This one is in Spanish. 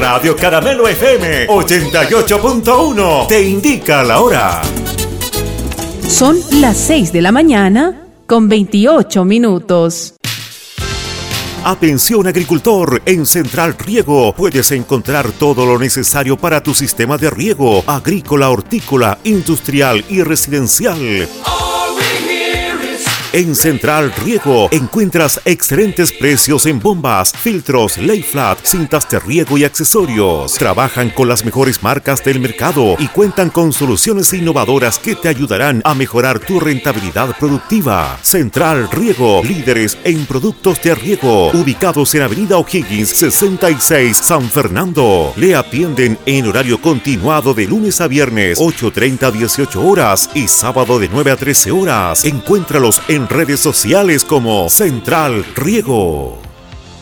Radio Caramelo FM 88.1 te indica la hora. Son las 6 de la mañana con 28 minutos. Atención agricultor, en Central Riego puedes encontrar todo lo necesario para tu sistema de riego agrícola, hortícola, industrial y residencial. En Central Riego encuentras excelentes precios en bombas, filtros, lay flat, cintas de riego y accesorios. Trabajan con las mejores marcas del mercado y cuentan con soluciones innovadoras que te ayudarán a mejorar tu rentabilidad productiva. Central Riego, líderes en productos de riego, ubicados en Avenida O'Higgins 66, San Fernando. Le atienden en horario continuado de lunes a viernes, 8:30 a 18 horas y sábado de 9 a 13 horas. Encuéntralos en redes sociales como Central Riego.